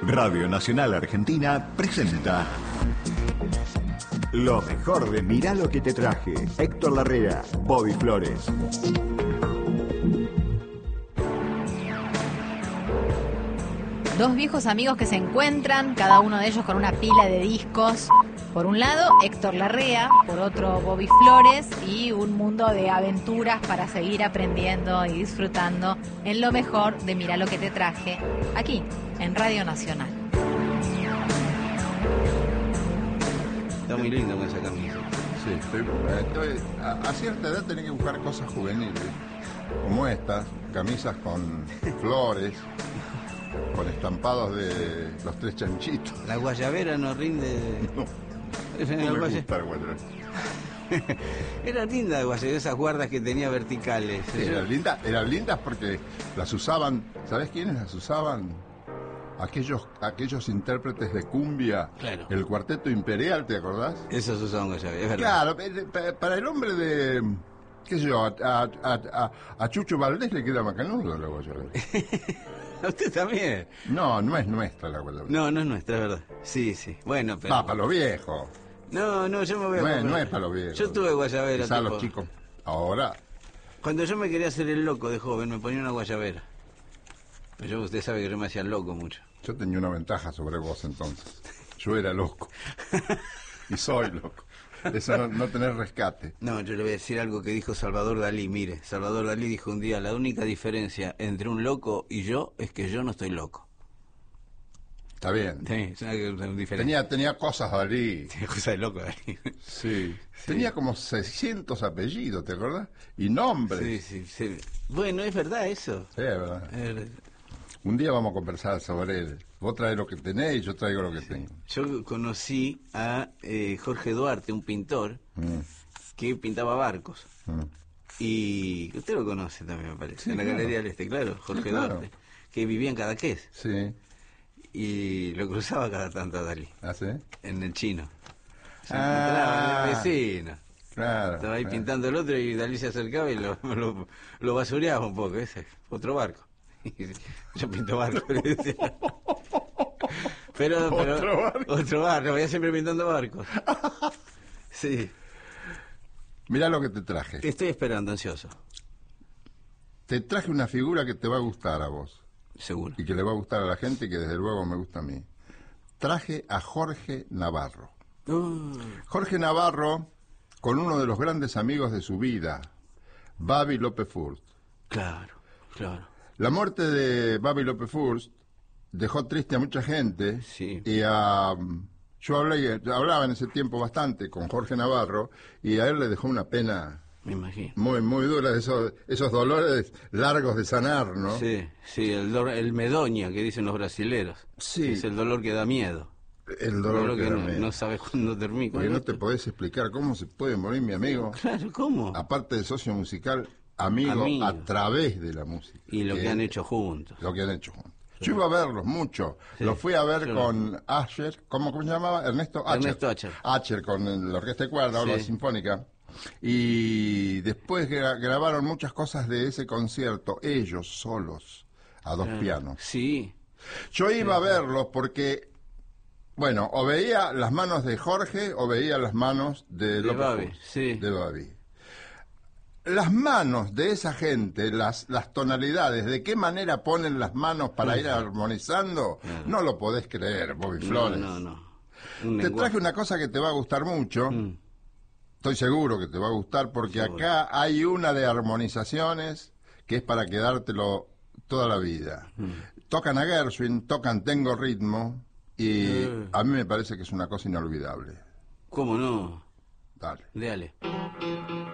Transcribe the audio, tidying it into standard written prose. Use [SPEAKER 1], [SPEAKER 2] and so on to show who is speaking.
[SPEAKER 1] Radio Nacional Argentina presenta lo mejor de Mirá lo que te traje. Héctor Larrea, Bobby Flores.
[SPEAKER 2] Dos viejos amigos que se encuentran, cada uno de ellos con una pila de discos. Por un lado, Héctor Larrea, por otro, Bobby Flores, y un mundo de aventuras para seguir aprendiendo y disfrutando en lo mejor de Mirá lo que te traje, aquí, en Radio Nacional.
[SPEAKER 3] Está muy lindo con esa camisa.
[SPEAKER 4] Sí, a cierta edad tenés que buscar cosas juveniles, como estas, camisas con flores, con estampados de los tres chanchitos.
[SPEAKER 3] La guayabera no rinde.
[SPEAKER 4] No me gusta el guayabera.
[SPEAKER 3] Era linda la guayabera, esas guardas que tenía verticales.
[SPEAKER 4] Sí, eran lindas porque las usaban, ¿sabés quiénes las usaban? Aquellos intérpretes de cumbia,
[SPEAKER 3] claro.
[SPEAKER 4] El Cuarteto Imperial, ¿te acordás?
[SPEAKER 3] Esos usaban guayabera, es verdad.
[SPEAKER 4] Claro, para el hombre de, qué sé yo, a Chucho Valdés le queda macanudo la guayabera.
[SPEAKER 3] ¿A usted también?
[SPEAKER 4] No, no es nuestra la guayabera.
[SPEAKER 3] No, no es nuestra, es verdad. Sí, bueno, pero...
[SPEAKER 4] Va, para los viejos.
[SPEAKER 3] No, yo me voy a...
[SPEAKER 4] No es para los viejos.
[SPEAKER 3] Yo tuve guayabera,
[SPEAKER 4] quizás
[SPEAKER 3] tipo...
[SPEAKER 4] los chicos. Ahora...
[SPEAKER 3] Cuando yo me quería hacer el loco de joven, me ponía una guayabera. Pero usted sabe que yo me hacía loco mucho.
[SPEAKER 4] Yo tenía una ventaja sobre vos entonces. Yo era loco. Y soy loco. Eso no tener rescate.
[SPEAKER 3] No, yo le voy a decir algo que dijo Salvador Dalí. Mire, Salvador Dalí dijo un día: la única diferencia entre un loco y yo es que yo no estoy loco.
[SPEAKER 4] Está bien.
[SPEAKER 3] Sí, es una diferencia.
[SPEAKER 4] Tenía cosas Dalí.
[SPEAKER 3] Tenía cosas de loco Dalí.
[SPEAKER 4] Sí. Tenía como 600 apellidos, ¿te acordás? Y nombres.
[SPEAKER 3] Sí. Bueno, es verdad eso.
[SPEAKER 4] Sí, es verdad. Un día vamos a conversar sobre él. Vos traes lo que tenés y yo traigo lo que tengo.
[SPEAKER 3] Yo conocí a Jorge Duarte, un pintor, que pintaba barcos. Y usted lo conoce también, me parece.
[SPEAKER 4] Sí,
[SPEAKER 3] en la Galería del Este, claro, Jorge Duarte, que vivía en Cadaqués.
[SPEAKER 4] Sí.
[SPEAKER 3] Y lo cruzaba cada tanto a Dalí.
[SPEAKER 4] ¿Ah, sí?
[SPEAKER 3] En el Chino. Se encontraba en el vecino.
[SPEAKER 4] Claro.
[SPEAKER 3] Estaba ahí pintando el otro y Dalí se acercaba y lo basureaba un poco. Ese, otro barco. Yo pinto barco. Pero otro barco, voy siempre pintando barcos. Sí.
[SPEAKER 4] Mirá lo que te traje.
[SPEAKER 3] Te estoy esperando, ansioso.
[SPEAKER 4] Te traje una figura que te va a gustar a vos.
[SPEAKER 3] Seguro.
[SPEAKER 4] Y que le va a gustar a la gente y que desde luego me gusta a mí. Traje a Jorge Navarro. Jorge Navarro, con uno de los grandes amigos de su vida, Babi López Furst.
[SPEAKER 3] Claro.
[SPEAKER 4] La muerte de Babi López Furst dejó triste a mucha gente.
[SPEAKER 3] Sí.
[SPEAKER 4] Y yo hablaba en ese tiempo bastante con Jorge Navarro y a él le dejó una pena...
[SPEAKER 3] Me imagino.
[SPEAKER 4] Muy, muy dura, esos dolores largos de sanar, ¿no?
[SPEAKER 3] Sí, el medoña que dicen los brasileros.
[SPEAKER 4] Sí.
[SPEAKER 3] Es el dolor que da miedo.
[SPEAKER 4] El dolor que da miedo.
[SPEAKER 3] No sabes cuándo termina.
[SPEAKER 4] Porque no te podés explicar cómo se puede morir mi amigo.
[SPEAKER 3] Claro, ¿cómo?
[SPEAKER 4] Aparte de socio musical, amigo a través de la música.
[SPEAKER 3] Y lo que han hecho juntos.
[SPEAKER 4] Lo que han hecho juntos. Yo iba a verlos mucho. Sí, los fui a ver con Asher, ¿cómo se llamaba? Ernesto Asher. Asher con la orquesta de cuerda, la sinfónica. Y después grabaron muchas cosas de ese concierto, ellos solos, a dos pianos.
[SPEAKER 3] Sí.
[SPEAKER 4] Yo iba a verlos porque, bueno, o veía las manos de Jorge o veía las manos de
[SPEAKER 3] Babi. Sí.
[SPEAKER 4] De Babi. Las manos de esa gente, las tonalidades, de qué manera ponen las manos para ir armonizando, no lo podés creer, Bobby Flores.
[SPEAKER 3] No.
[SPEAKER 4] Te traje una cosa que te va a gustar mucho. Estoy seguro que te va a gustar porque acá hay una de armonizaciones que es para quedártelo toda la vida. Tocan a Gershwin, tocan Tengo Ritmo y a mí me parece que es una cosa inolvidable.
[SPEAKER 3] ¿Cómo no?
[SPEAKER 4] Dale.
[SPEAKER 3] Dale.